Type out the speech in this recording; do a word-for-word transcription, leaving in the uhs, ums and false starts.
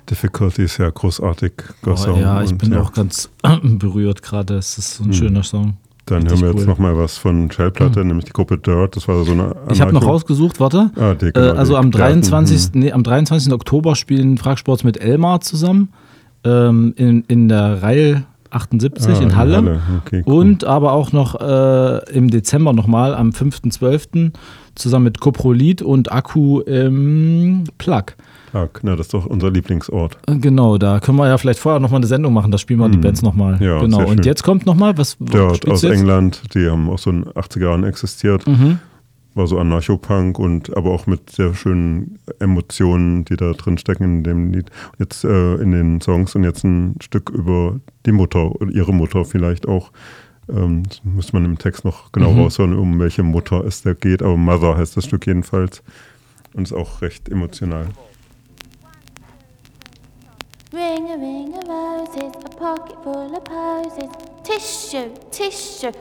Difficulty ist ja großartig. Oh, ja, ich und, bin ja. auch ganz berührt gerade. Es ist so ein hm. schöner Song. Dann Richtig hören wir jetzt cool. nochmal was von Shellplatte, hm. nämlich die Gruppe Dirt. Das war so eine Ich habe noch rausgesucht, warte. Ah, die, genau, äh, also die am dreiundzwanzigsten. Hm. Nee, am dreiundzwanzigsten Oktober spielen Fragsports mit Elmar zusammen ähm, in, in der Reihe achtundsiebzig ah, in Halle. In Halle. Okay, cool. Und aber auch noch äh, im Dezember nochmal, am fünften zwölften zusammen mit Coprolith und Akku im Plug. Plug, na, das ist doch unser Lieblingsort. Genau, da können wir ja vielleicht vorher nochmal eine Sendung machen, da spielen wir hm. die Bands nochmal. Ja, genau. Und schön. jetzt kommt nochmal, was Dirt aus jetzt? England, die haben auch so in den achtziger Jahren existiert. Mhm. War so Anarcho-Punk und aber auch mit sehr schönen Emotionen, die da drin stecken in dem Lied. Jetzt äh, in den Songs und jetzt ein Stück über die Mutter oder ihre Mutter vielleicht auch. Ähm, das müsste man im Text noch genau mhm. raushören, um welche Mutter es da geht. Aber Mother heißt das Stück jedenfalls und ist auch recht emotional. Ring a ring of roses, a pocket full of posies. Tissue, tissue,